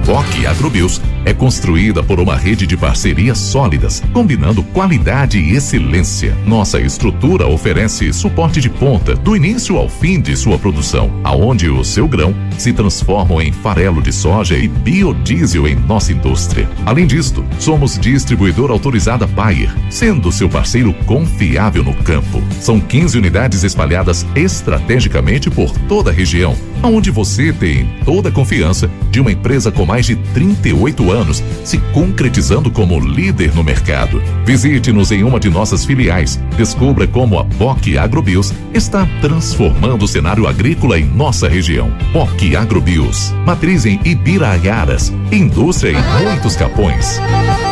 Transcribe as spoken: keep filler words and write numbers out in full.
Bock Agrobios é construída por uma rede de parcerias sólidas, combinando qualidade e excelência. Nossa estrutura oferece suporte de ponta do início ao fim de sua produção, aonde o seu grão se transforma em farelo de soja e biodiesel em nossa indústria. Além disto, somos distribuidor autorizada Bayer, sendo seu parceiro confiável no campo. São quinze unidades espalhadas estrategicamente por toda a região, onde você tem toda a confiança de uma empresa com mais de trinta e oito anos, se concretizando como líder no mercado. Visite-nos em uma de nossas filiais. Descubra como a Bock Agrobios está transformando o cenário agrícola em nossa região. Bock Agrobios, matriz em Ibiraiaras, indústria em muitos Capões.